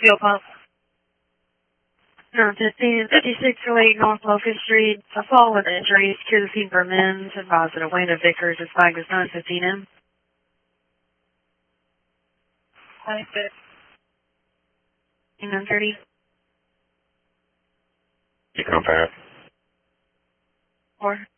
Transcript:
Fuel pump. 915 5608 North Locust Street. Assault with injuries. Secure the scene for men's. Advised that a Wayne of Vickers is flagged as 915M. 26. 930. You come back. 4.